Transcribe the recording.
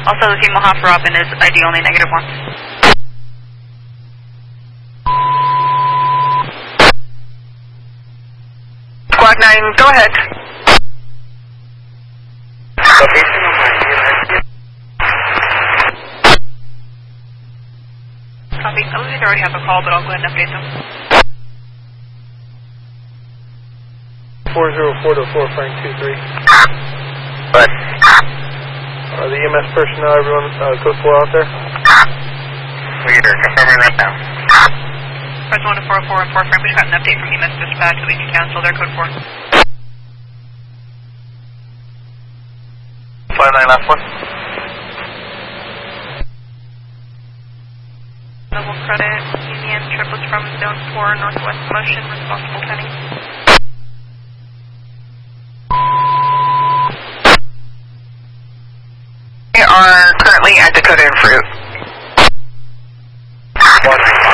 Also, the female half Robin is ID only -1. Squad 9, go ahead. Copy. I believe they already have a call, but I'll go ahead and update them. 404 to 4 Frank 23. What? The EMS personnel, everyone, code 4 out there? Leader, confirming right now. Press 1 to 404 and 4 Frank, we just got an update from EMS dispatch so we can cancel their code 4. Flight 9 last one. Noble Credit, Union, triplets from Zone 4, Northwest Motion, responsible Penny. We are currently at Dakota and Fruit.